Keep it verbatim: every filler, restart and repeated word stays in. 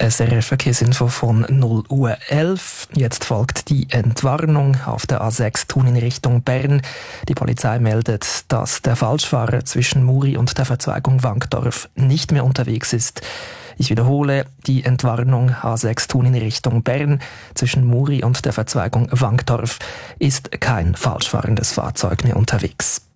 S R F Verkehrsinfo von null Uhr elf. Jetzt folgt die Entwarnung auf der A sechs Thun in Richtung Bern. Die Polizei meldet, dass der Falschfahrer zwischen Muri und der Verzweigung Wankdorf nicht mehr unterwegs ist. Ich wiederhole, die Entwarnung A sechs Thun in Richtung Bern zwischen Muri und der Verzweigung Wankdorf ist kein falschfahrendes Fahrzeug mehr unterwegs.